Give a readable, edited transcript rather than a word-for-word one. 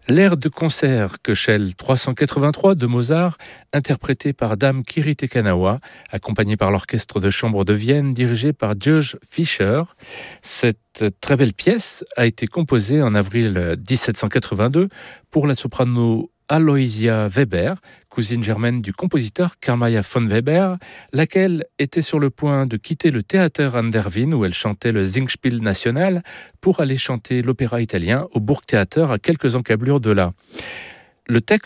L'air de concert Köchel 383 de Mozart, interprété par Dame Kirite Kanawa, accompagné par l'orchestre de chambre de Vienne dirigé par Georg Fischer. Cette très belle pièce a été composée en avril 1782 pour la soprano Aloysia Weber, cousine germaine du compositeur Carl Maria von Weber, laquelle était sur le point de quitter le Theater an der Wien où elle chantait le Singspiel national pour aller chanter l'opéra italien au Burgtheater à quelques encablures de là. Le texte